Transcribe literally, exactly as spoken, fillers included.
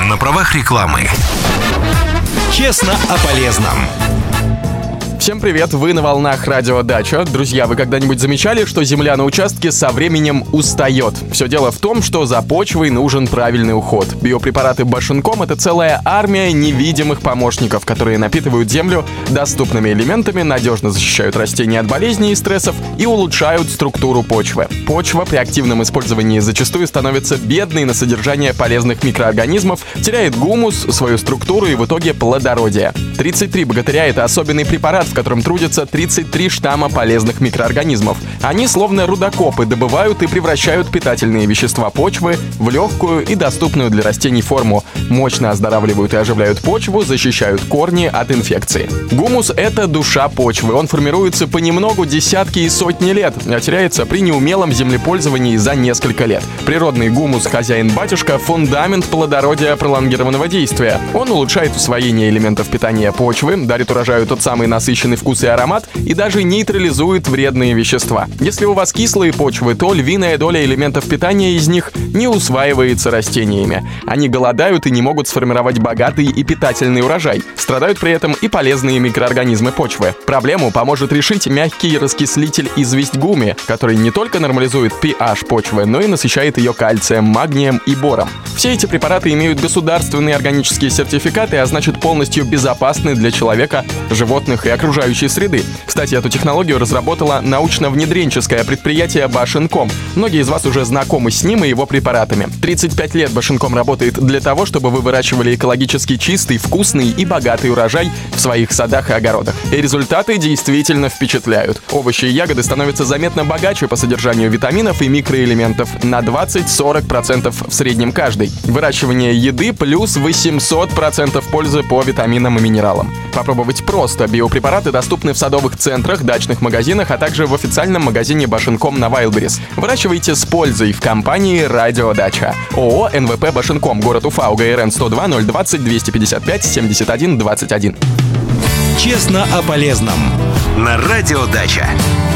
на правах рекламы. Честно о полезном. Всем привет, вы на волнах Радио Дача. Друзья, вы когда-нибудь замечали, что земля на участке со временем устает? Все дело в том, что за почвой нужен правильный уход. Биопрепараты Башенком — это целая армия невидимых помощников, которые напитывают землю доступными элементами, надежно защищают растения от болезней и стрессов и улучшают структуру почвы. Почва при активном использовании зачастую становится бедной на содержание полезных микроорганизмов, теряет гумус, свою структуру и в итоге плодородие. тридцать три богатыря — это особенный препарат, в котором трудятся тридцать три штамма полезных микроорганизмов. Они, словно рудокопы, добывают и превращают питательные вещества почвы в легкую и доступную для растений форму, мощно оздоравливают и оживляют почву, защищают корни от инфекции. Гумус — это душа почвы. Он формируется понемногу десятки и сотни лет, а теряется при неумелом землепользовании за несколько лет. Природный гумус хозяин-батюшка — фундамент плодородия пролонгированного действия. Он улучшает усвоение элементов питания почвы, дарит урожаю тот самый насыщенный вкус и аромат и даже нейтрализует вредные вещества. Если у вас кислые почвы, то львиная доля элементов питания из них не усваивается растениями. Они голодают и не могут сформировать богатый и питательный урожай. Страдают при этом и полезные микроорганизмы почвы. Проблему поможет решить мягкий раскислитель известь гуми, который не только нормализует pH почвы, но и насыщает ее кальцием, магнием и бором. Все эти препараты имеют государственные органические сертификаты, а значит полностью безопасны для человека, животных и окружающей среды. Кстати, эту технологию разработало научно-внедренческое предприятие Башенком. Многие из вас уже знакомы с ним и его препаратами. тридцать пять лет Башенком работает для того, чтобы вы выращивали экологически чистый, вкусный и богатый урожай в своих садах и огородах. И результаты действительно впечатляют. Овощи и ягоды становятся заметно богаче по содержанию витаминов и микроэлементов на двадцать-сорок процентов в среднем каждый. Выращивание еды плюс восемьсот процентов пользы по витаминам и минералам. Попробовать просто. Биопрепараты доступны в садовых центрах, дачных магазинах, а также в официальном магазине Башенком на Wildberries. Выращивайте с пользой в компании Радио Дача. ООО эн вэ пэ Башенком, город Уфа, УГРН сто два ноль двадцать двести пятьдесят пять семьдесят один двадцать один. Честно о полезном на Радио Дача.